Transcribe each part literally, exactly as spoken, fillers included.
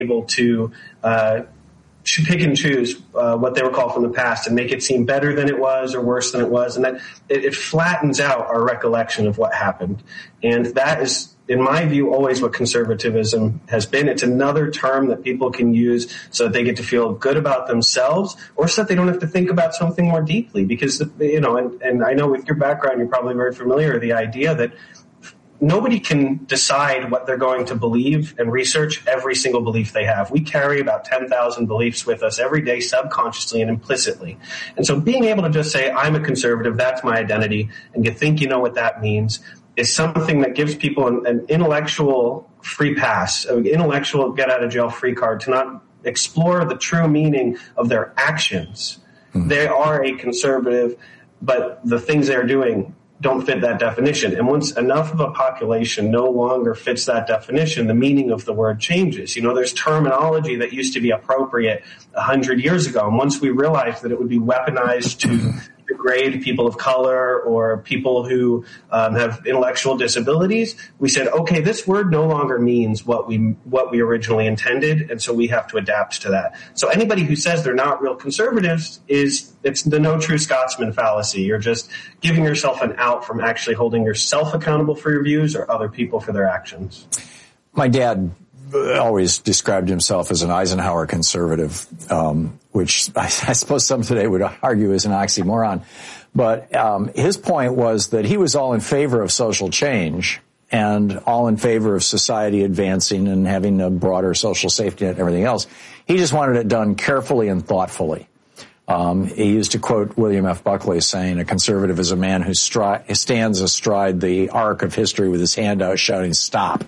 able to uh, pick and choose uh, what they recall from the past and make it seem better than it was or worse than it was. And that it, it flattens out our recollection of what happened. And that is, in my view, always what conservatism has been. It's another term that people can use so that they get to feel good about themselves, or so that they don't have to think about something more deeply. Because, you know, and, and I know with your background, you're probably very familiar with the idea that nobody can decide what they're going to believe and research every single belief they have. We carry about ten thousand beliefs with us every day, subconsciously and implicitly. And so being able to just say, I'm a conservative, that's my identity, and you think you know what that means, is something that gives people an, an intellectual free pass, an intellectual get-out-of-jail-free card to not explore the true meaning of their actions. Mm-hmm. They are a conservative, but the things they're doing don't fit that definition. And once enough of a population no longer fits that definition, the meaning of the word changes. You know, there's terminology that used to be appropriate a hundred years ago. And once we realized that it would be weaponized to degrade people of color or people who um, have intellectual disabilities, we said, okay, this word no longer means what we what we originally intended, and so we have to adapt to that. So anybody who says they're not real conservatives is it's the no true Scotsman fallacy. You're just giving yourself an out from actually holding yourself accountable for your views or other people for their actions. My dad always described himself as an Eisenhower conservative, um, which I, I suppose some today would argue is an oxymoron. But um, his point was that he was all in favor of social change and all in favor of society advancing and having a broader social safety net and everything else. He just wanted it done carefully and thoughtfully. Um, he used to quote William F. Buckley saying, a conservative is a man who stri- stands astride the arc of history with his hand out shouting, stop.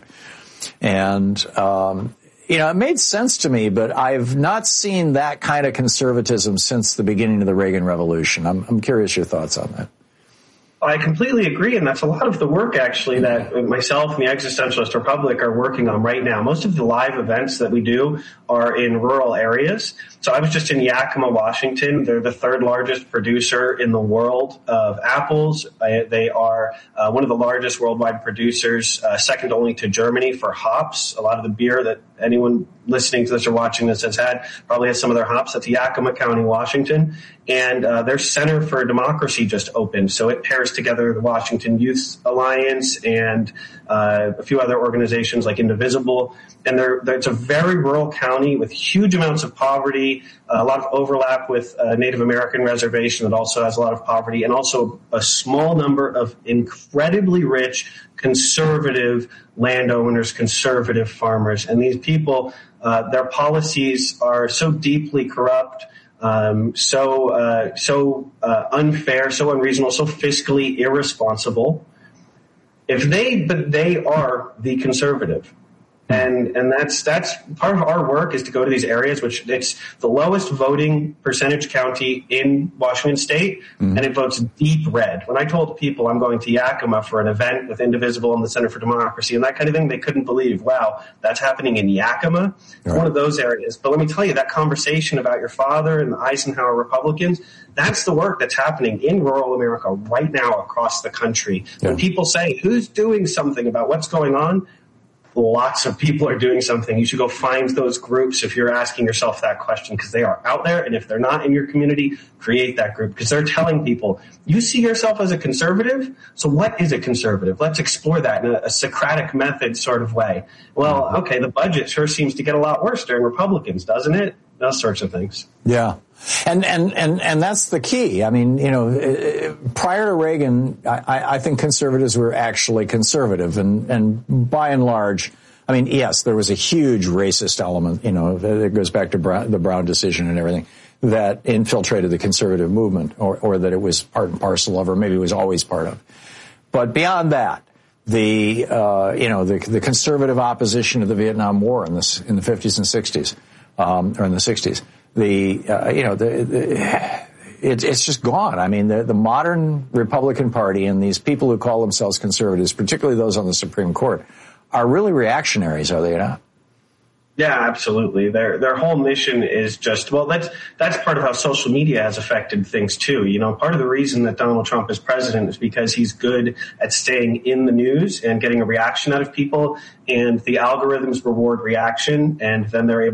And, um, you know, it made sense to me, but I've not seen that kind of conservatism since the beginning of the Reagan Revolution. I'm, I'm curious your thoughts on that. I completely agree, and that's a lot of the work, actually, that myself and the Existentialist Republic are working on right now. Most of the live events that we do are in rural areas. So I was just in Yakima, Washington. They're the third largest producer in the world of apples. They are uh, one of the largest worldwide producers, uh, second only to Germany for hops. A lot of the beer that anyone listening to this or watching this has had probably has some of their hops. That's Yakima County, Washington. And uh, their Center for Democracy just opened. So it pairs together the Washington Youth Alliance and uh, a few other organizations like Indivisible. And they're, they're, it's a very rural county with huge amounts of poverty, uh, a lot of overlap with a Native American reservation that also has a lot of poverty, and also a small number of incredibly rich conservative landowners, conservative farmers. And these people, uh, their policies are so deeply corrupt, Um, so, uh, so, uh, unfair, so unreasonable, so fiscally irresponsible. If they, but they are the conservative. And, and that's, that's part of our work is to go to these areas, which it's the lowest voting percentage county in Washington state, mm-hmm. and it votes deep red. When I told people I'm going to Yakima for an event with Indivisible and the Center for Democracy and that kind of thing, they couldn't believe, wow, that's happening in Yakima. It's right. One of those areas. But let me tell you, that conversation about your father and the Eisenhower Republicans, that's the work that's happening in rural America right now across the country. Yeah. When people say, who's doing something about what's going on? Lots of people are doing something. You should go find those groups if you're asking yourself that question, because they are out there. And if they're not in your community, create that group, because they're telling people, you see yourself as a conservative. So what is a conservative? Let's explore that in a, a Socratic method sort of way. Well, okay, the budget sure seems to get a lot worse during Republicans, doesn't it? Those sorts of things. Yeah. And, and, and, and that's the key. I mean, you know, prior to Reagan, I, I think conservatives were actually conservative. And, and by and large, I mean, yes, there was a huge racist element, you know, it goes back to Brown, the Brown decision and everything that infiltrated the conservative movement, or, or that it was part and parcel of, or maybe it was always part of. But beyond that, the, uh, you know, the, the conservative opposition to the Vietnam War in the, in the fifties and sixties, um, or in the sixties. The, uh, you know, the, the it, it's just gone. I mean, the, the modern Republican Party and these people who call themselves conservatives, particularly those on the Supreme Court, are really reactionaries, are they not? Yeah, absolutely. Their their whole mission is just, well, that's that's part of how social media has affected things too. You know, part of the reason that Donald Trump is president is because he's good at staying in the news and getting a reaction out of people, and the algorithms reward reaction, and then they're able